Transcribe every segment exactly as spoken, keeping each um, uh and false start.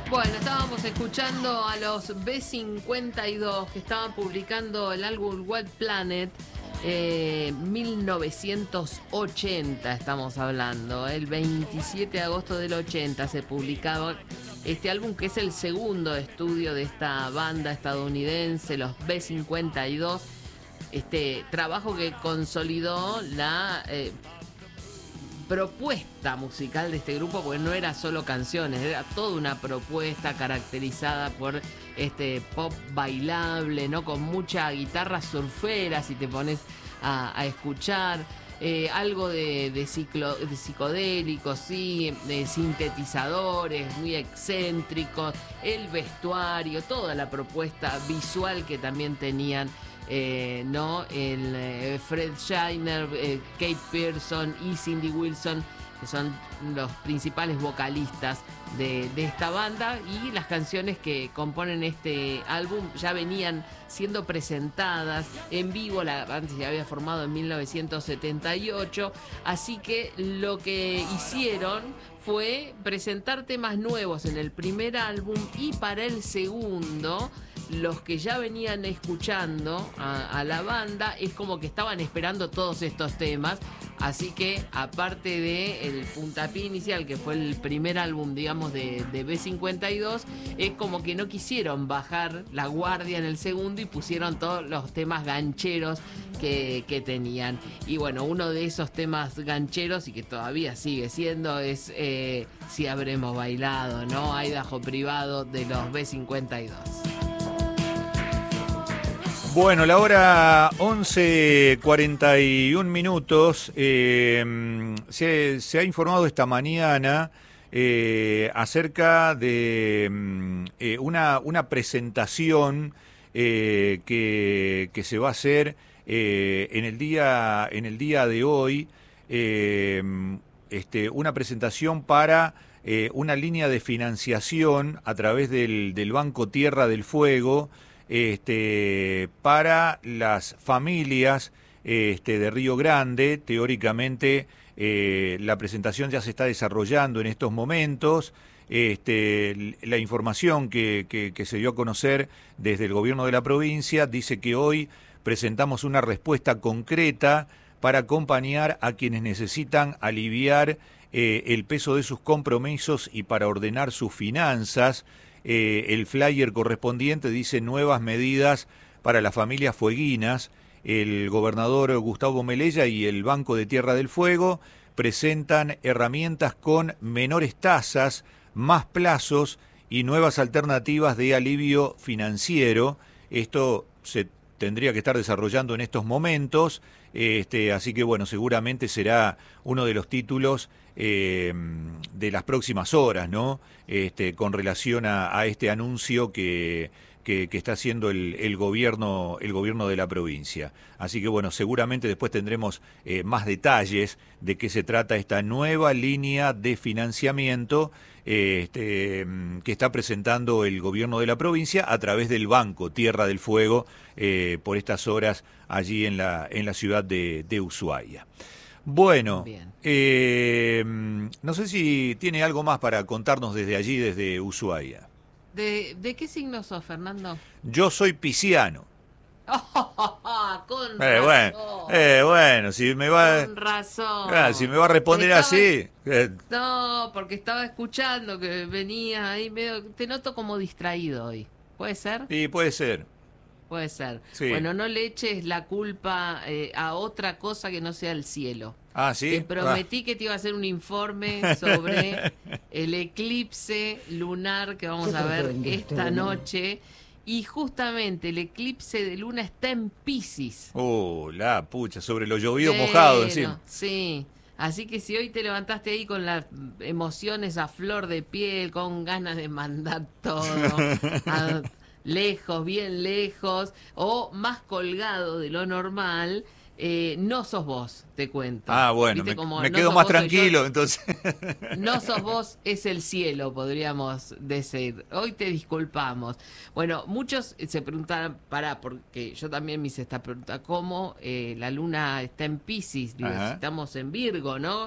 Bueno, estábamos escuchando a los B cincuenta y dos que estaban publicando el álbum Wild Planet, eh, mil novecientos ochenta estamos hablando, el veintisiete de agosto del ochenta se publicaba este álbum, que es el segundo estudio de esta banda estadounidense, los B cincuenta y dos, este trabajo que consolidó la... Eh, propuesta musical de este grupo, porque no era solo canciones, era toda una propuesta caracterizada por este pop bailable, ¿no? Con mucha guitarra surfera, si te pones a, a escuchar, eh, algo de, de, ciclo, de psicodélico, sí, de sintetizadores muy excéntricos, el vestuario, toda la propuesta visual que también tenían. Eh, no, el eh, Fred Scheiner, eh, Kate Pearson y Cindy Wilson, que son los principales vocalistas de, de esta banda, y las canciones que componen este álbum ya venían siendo presentadas en vivo. La banda se había formado en mil novecientos setenta y ocho, así que lo que hicieron fue presentar temas nuevos en el primer álbum, y para el segundo los que ya venían escuchando a, a la banda es como que estaban esperando todos estos temas, así que aparte de el puntapié inicial, que fue el primer álbum, digamos, de, de B cincuenta y dos, es como que no quisieron bajar la guardia en el segundo y pusieron todos los temas gancheros que, que tenían. Y bueno, uno de esos temas gancheros, y que todavía sigue siendo, es eh, Si Habremos Bailado, ¿no? Idaho Privado, de los B cincuenta y dos. Bueno, la hora once cuarenta y un minutos. Eh, se, se ha informado esta mañana eh, acerca de eh, una, una presentación eh, que, que se va a hacer eh, en el día, en el día de hoy. Eh, este, una presentación para eh, una línea de financiación a través del, del Banco Tierra del Fuego, Este, para las familias este, de Río Grande. Teóricamente eh, la presentación ya se está desarrollando en estos momentos. Este, la información que, que, que se dio a conocer desde el gobierno de la provincia dice que hoy presentamos una respuesta concreta para acompañar a quienes necesitan aliviar eh, el peso de sus compromisos y para ordenar sus finanzas. Eh, el flyer correspondiente dice nuevas medidas para las familias fueguinas. El gobernador Gustavo Melella y el Banco de Tierra del Fuego presentan herramientas con menores tasas, más plazos y nuevas alternativas de alivio financiero. Esto se tendría que estar desarrollando en estos momentos, este, así que bueno, seguramente será uno de los títulos eh, de las próximas horas, ¿no? Este, con relación a, a este anuncio que, que, que está haciendo el, el gobierno, el gobierno de la provincia. Así que bueno, seguramente después tendremos eh, más detalles de qué se trata esta nueva línea de financiamiento eh, este, que está presentando el gobierno de la provincia a través del Banco Tierra del Fuego eh, por estas horas allí en la, en la ciudad de, de Ushuaia. Bueno, eh, no sé si tiene algo más para contarnos desde allí, desde Ushuaia. ¿De, de qué signo sos, Fernando? Yo soy pisciano. Oh, con eh, razón. Bueno, eh, bueno, si me va, con razón. Ah, si me va a responder Estaba, así. Eh. No, porque estaba escuchando que venías ahí medio. Te noto como distraído hoy. ¿Puede ser? Sí, puede ser. Puede ser. Sí. Bueno, no le eches la culpa eh, a otra cosa que no sea el cielo. Ah, sí. Te prometí ah. que te iba a hacer un informe sobre el eclipse lunar que vamos a ver esta noche. Y justamente el eclipse de luna está en Piscis. Oh, la pucha, sobre lo llovido Pero, mojado encima. Sí. Así que si hoy te levantaste ahí con las emociones a flor de piel, con ganas de mandar todo a, lejos, bien lejos, o más colgado de lo normal, eh, no sos vos, te cuento. Ah, bueno, me, Como, me no quedo más vos, tranquilo, yo, entonces. No sos vos, es el cielo, podríamos decir. Hoy te disculpamos. Bueno, muchos se preguntan, pará, porque yo también me hice esta pregunta, ¿cómo eh, la luna está en Piscis? Digo, estamos en Virgo, ¿no?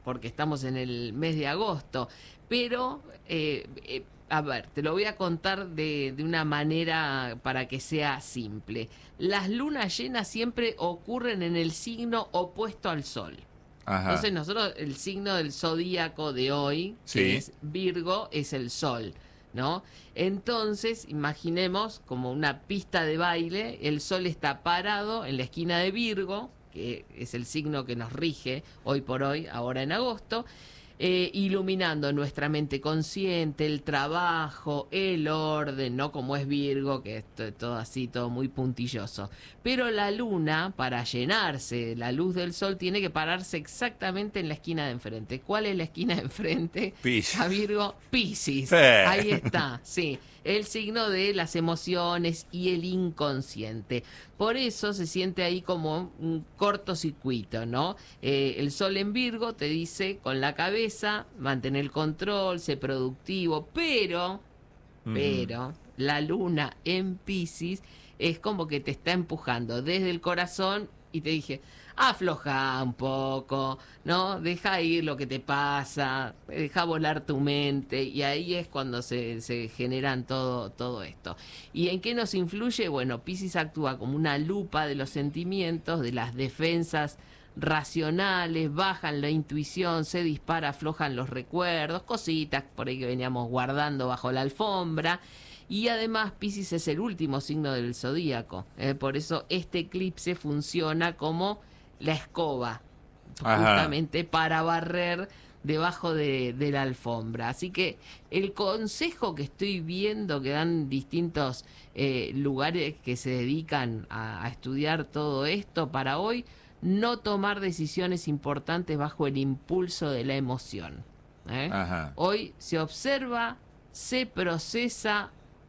porque estamos en el mes de agosto, pero eh, eh, a ver, te lo voy a contar de, de una manera para que sea simple. Las lunas llenas siempre ocurren en el signo opuesto al Sol. Ajá. Entonces nosotros, el signo del zodíaco de hoy, sí, que es Virgo, es el Sol, ¿no? Entonces, imaginemos como una pista de baile, el Sol está parado en la esquina de Virgo, que es el signo que nos rige hoy por hoy, ahora en agosto, eh, iluminando nuestra mente consciente, el trabajo, el orden, ¿no? Como es Virgo, que es todo así, todo muy puntilloso. Pero la luna, para llenarse la luz del sol, tiene que pararse exactamente en la esquina de enfrente. ¿Cuál es la esquina de enfrente? Piscis. A Virgo, Piscis. Ahí está, sí. El signo de las emociones y el inconsciente. Por eso se siente ahí como un cortocircuito, ¿no? Eh, el sol en Virgo te dice con la cabeza, mantén el control, sé productivo, pero, mm. pero, la luna en Piscis es como que te está empujando desde el corazón y te dije, afloja un poco, ¿no? Deja ir lo que te pasa, deja volar tu mente, y ahí es cuando se, se generan todo, todo esto. ¿Y en qué nos influye? Bueno, Piscis actúa como una lupa de los sentimientos, de las defensas racionales, bajan la intuición, se dispara, aflojan los recuerdos, cositas por ahí que veníamos guardando bajo la alfombra. Y además Piscis es el último signo del zodíaco, ¿eh? Por eso este eclipse funciona como la escoba, Ajá. justamente para barrer debajo de, de la alfombra. Así que el consejo que estoy viendo que dan distintos eh, lugares que se dedican a, a estudiar todo esto para hoy, no tomar decisiones importantes bajo el impulso de la emoción, ¿eh? Ajá. Hoy se observa, se procesa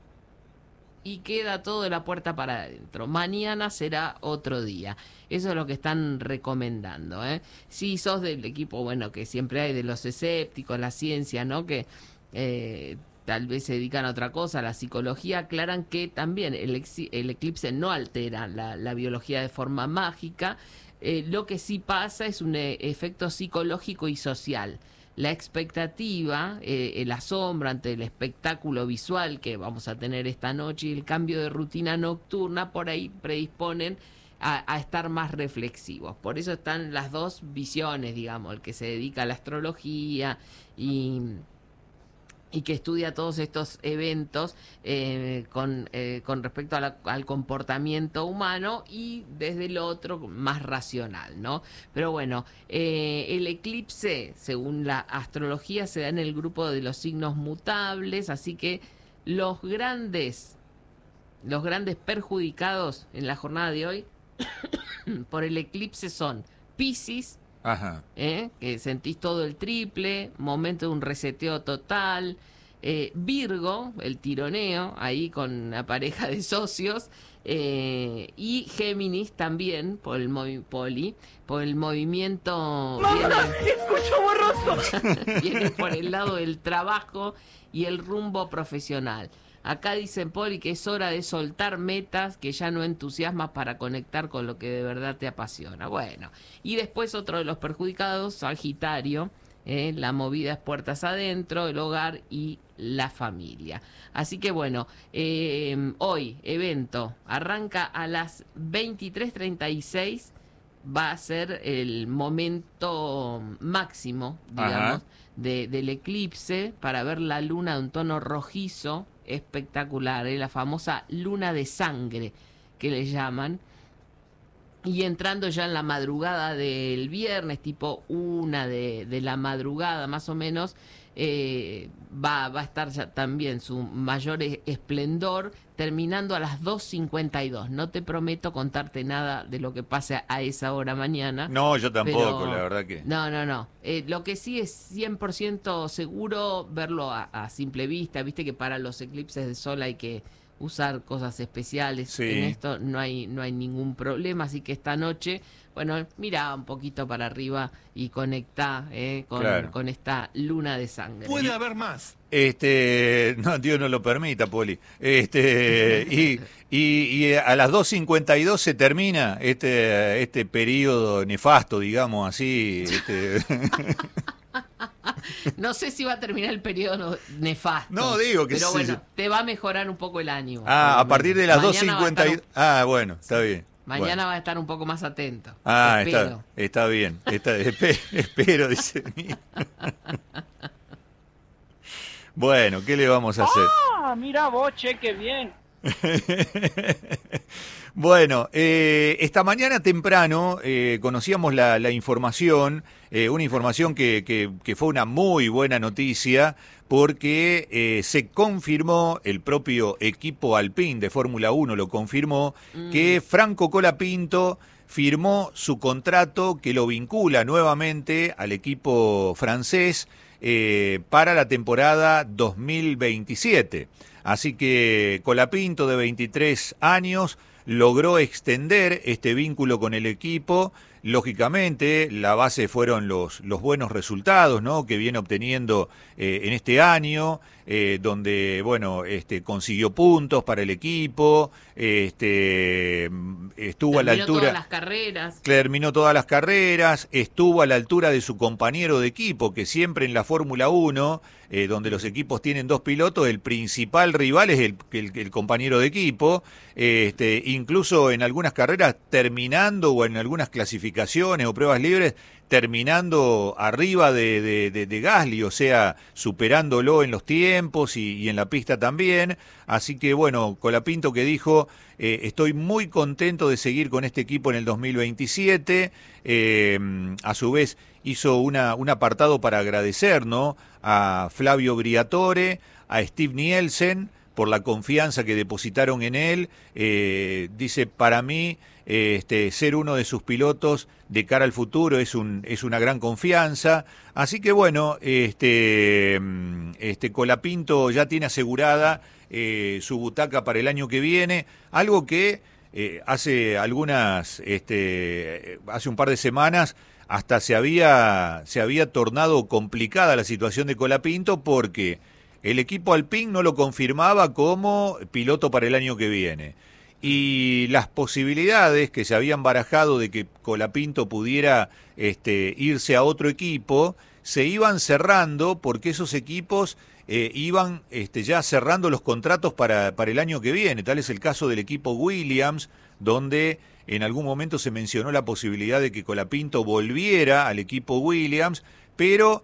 y queda todo de la puerta para adentro. Mañana será otro día. Eso es lo que están recomendando, ¿eh? Si sos del equipo, bueno, que siempre hay de los escépticos, la ciencia, ¿no? Que eh, tal vez se dedican a otra cosa, a la psicología, aclaran que también el, ex, el eclipse no altera la, la biología de forma mágica. Eh, lo que sí pasa es un eh, efecto psicológico y social. La expectativa, eh, el asombro ante el espectáculo visual que vamos a tener esta noche y el cambio de rutina nocturna por ahí predisponen a, a estar más reflexivos. Por eso están las dos visiones, digamos, el que se dedica a la astrología y... y que estudia todos estos eventos eh, con, eh, con respecto a la, al comportamiento humano, y desde el otro más racional, ¿no? Pero bueno, eh, el eclipse, según la astrología, se da en el grupo de los signos mutables, así que los grandes, los grandes perjudicados en la jornada de hoy por el eclipse son Piscis, Ajá. ¿Eh? que sentís todo el triple, momento de un reseteo total, eh, Virgo, el tironeo, ahí con la pareja de socios, eh, y Géminis también, por el, movi- poli, por el movimiento... ¡Mamá! ¡Escucho borroso! Viene por el lado del trabajo y el rumbo profesional. Acá dicen, Poli, que es hora de soltar metas que ya no entusiasmas para conectar con lo que de verdad te apasiona. Bueno, y después otro de los perjudicados, Sagitario, eh, la movida es puertas adentro, el hogar y la familia. Así que bueno, eh, hoy, evento, arranca a las veintitrés treinta y seis, va a ser el momento máximo, digamos, de, del eclipse, para ver la luna de un tono rojizo, espectacular, ¿eh? La famosa luna de sangre que le llaman. Y entrando ya en la madrugada del viernes, tipo una de, de la madrugada más o menos, eh, va, va a estar ya también su mayor esplendor, terminando a las dos cincuenta y dos. No te prometo contarte nada de lo que pase a esa hora mañana. No, yo tampoco, pero, la verdad que... No, no, no. Eh, lo que sí es cien por ciento seguro verlo a, a simple vista. Viste que para los eclipses de sol hay que usar cosas especiales. Sí. En esto no hay, no hay ningún problema, así que esta noche, bueno, mira un poquito para arriba y conectá eh, con, Claro. con esta luna de sangre. Puede haber más. Este, no, Dios no lo permita, Poli. Este, y, y, y a las dos cincuenta y dos se termina este, este periodo nefasto, digamos así. Este. No sé si va a terminar el periodo nefasto. No, digo que Pero sí. bueno, te va a mejorar un poco el ánimo. Ah, a partir de las dos Mañana va a cincuenta y dos. estar un- Ah, bueno, está bien. Mañana Bueno. va a estar un poco más atento. Ah, Espero. está, está bien. Está, espe- espero, dice mí. Bueno, ¿qué le vamos a hacer? Ah, mira vos, che, qué bien. Bueno, eh, esta mañana temprano eh, conocíamos la, la información, eh, una información que, que, que fue una muy buena noticia, porque eh, se confirmó, el propio equipo Alpine de Fórmula uno lo confirmó, Mm. que Franco Colapinto firmó su contrato que lo vincula nuevamente al equipo francés eh, para la temporada dos mil veintisiete. Así que Colapinto, de veintitrés años, logró extender este vínculo con el equipo. Lógicamente, la base fueron los, los buenos resultados, ¿no?, que viene obteniendo eh, en este año, eh, donde, bueno, este, consiguió puntos para el equipo, este, estuvo a la Terminó altura... todas las carreras. Terminó todas las carreras, estuvo a la altura de su compañero de equipo, que siempre en la Fórmula uno, eh, donde los equipos tienen dos pilotos, el principal rival es el, el, el compañero de equipo, este, incluso en algunas carreras terminando o en algunas clasificaciones o pruebas libres, terminando arriba de, de, de, de Gasly, o sea, superándolo en los tiempos y, y en la pista también. Así que bueno, Colapinto que dijo, eh, estoy muy contento de seguir con este equipo en el dos mil veintisiete, eh, a su vez hizo una, un apartado para agradecer, ¿no?, a Flavio Briatore, a Steve Nielsen, por la confianza que depositaron en él. Eh, dice, para mí, eh, este, ser uno de sus pilotos de cara al futuro es, un, es una gran confianza. Así que bueno, este, este Colapinto ya tiene asegurada eh, su butaca para el año que viene, algo que eh, hace algunas, este, hace un par de semanas hasta se había, se había tornado complicada la situación de Colapinto, porque el equipo Alpine no lo confirmaba como piloto para el año que viene. Y las posibilidades que se habían barajado de que Colapinto pudiera este, irse a otro equipo se iban cerrando, porque esos equipos eh, iban este, ya cerrando los contratos para, para el año que viene. Tal es el caso del equipo Williams, donde en algún momento se mencionó la posibilidad de que Colapinto volviera al equipo Williams, pero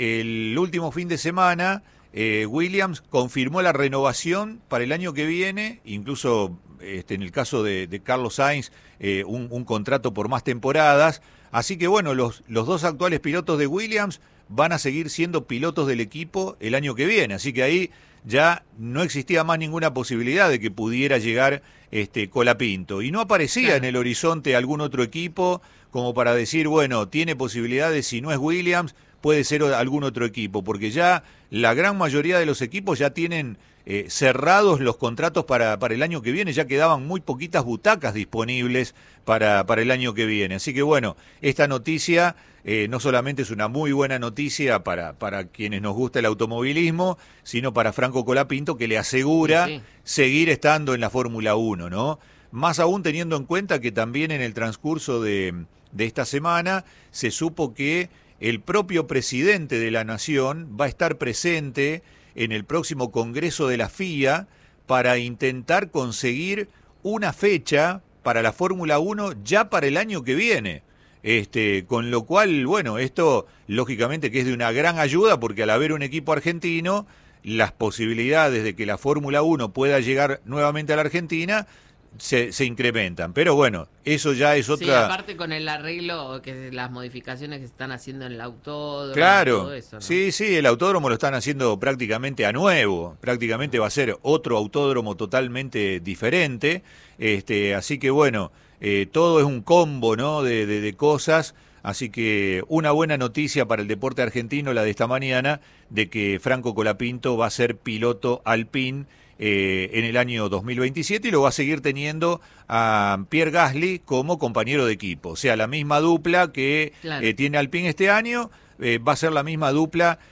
el último fin de semana eh, Williams confirmó la renovación para el año que viene, incluso este, en el caso de, de Carlos Sainz, eh, un, un contrato por más temporadas. Así que bueno, los, los dos actuales pilotos de Williams van a seguir siendo pilotos del equipo el año que viene, así que ahí ya no existía más ninguna posibilidad de que pudiera llegar este Colapinto, y no aparecía Claro. en el horizonte algún otro equipo como para decir, bueno, tiene posibilidades, si no es Williams, puede ser algún otro equipo, porque ya la gran mayoría de los equipos ya tienen eh, cerrados los contratos para, para el año que viene, ya quedaban muy poquitas butacas disponibles para, para el año que viene. Así que bueno, esta noticia eh, no solamente es una muy buena noticia para, para quienes nos gusta el automovilismo, sino para Franco Colapinto, que le asegura Sí, sí. seguir estando en la Fórmula uno, ¿no? Más aún teniendo en cuenta que también en el transcurso de, de esta semana se supo que el propio presidente de la Nación va a estar presente en el próximo Congreso de la F I A para intentar conseguir una fecha para la Fórmula uno ya para el año que viene. Este, con lo cual, bueno, esto lógicamente que es de una gran ayuda, porque al haber un equipo argentino, las posibilidades de que la Fórmula uno pueda llegar nuevamente a la Argentina se, se incrementan. Pero bueno, eso ya es otra... Sí, aparte con el arreglo, que las modificaciones que se están haciendo en el autódromo, Claro, todo eso, ¿no? sí, sí, el autódromo lo están haciendo prácticamente a nuevo, prácticamente va a ser otro autódromo totalmente diferente, este, así que bueno, eh, todo es un combo, ¿no?, de, de, de cosas, así que una buena noticia para el deporte argentino, la de esta mañana, de que Franco Colapinto va a ser piloto Alpine eh, en el año dos mil veintisiete y lo va a seguir teniendo a Pierre Gasly como compañero de equipo. O sea, la misma dupla que Claro. eh, tiene Alpine este año, eh, va a ser la misma dupla